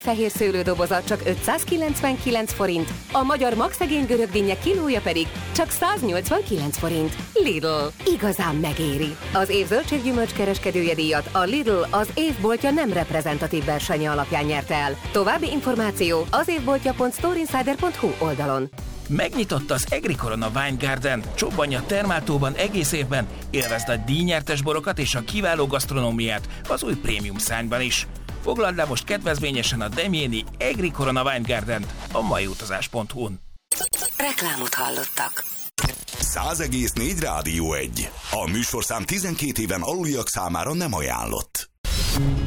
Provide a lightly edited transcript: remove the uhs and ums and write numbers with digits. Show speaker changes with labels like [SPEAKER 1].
[SPEAKER 1] fehér szőlődoboza csak 599 forint, a magyar magszegény görögdinnye kilója pedig csak 189 forint. Lidl. Igazán megéri. Az év zöldséggyümölcs kereskedője díjat a Lidl az évboltja nem reprezentatív versenye alapján nyerte el. További információ az évboltja.storeinsider.hu oldalon.
[SPEAKER 2] Megnyitott az Agricorona Wine Garden. Csobbanj a Termáltóban egész évben, élvezd a díjnyertes borokat és a kiváló gasztronómiát az új prémium szányban is. Foglald le most kedvezményesen a Demjéni Agricorona Wine Garden-t a maiutazás.hu-n.
[SPEAKER 3] Reklámot hallottak.
[SPEAKER 4] 100,4 Rádió 1. A műsorszám 12 éven aluliak számára nem ajánlott.